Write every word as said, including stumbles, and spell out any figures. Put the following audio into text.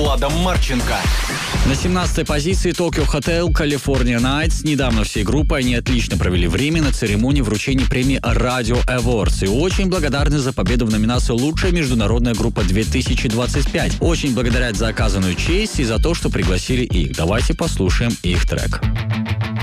Владом Марченко. На семнадцатой позиции Tokyo Hotel California Nights. Недавно всей группой они отлично провели время на церемонии вручения премии Radio Awards. И очень благодарны за победу в номинации «Лучшая международная группа две тысячи двадцать пять». Очень благодарят за оказанную честь и за то, что пригласили их. Давайте послушаем их трек.